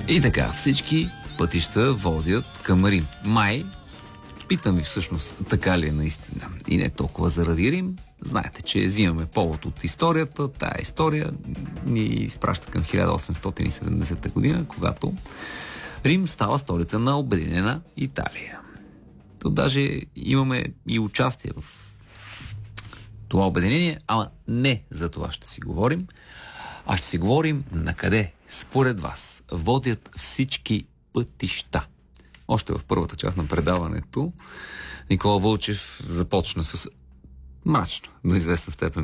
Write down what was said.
И така, всички пътища водят към Рим. Май, питам ви всъщност, така ли е наистина? И не толкова заради Рим. Знаете, че взимаме повод от историята. Тая история ни изпраща към 1870 година, когато Рим става столица на Обединена Италия. То даже имаме и участие в това обединение, ама не за това ще си говорим, а ще си говорим на къде, според вас, водят всички пътища. Още в първата част на предаването Никола Вълчев започна с мрачно, до известна степен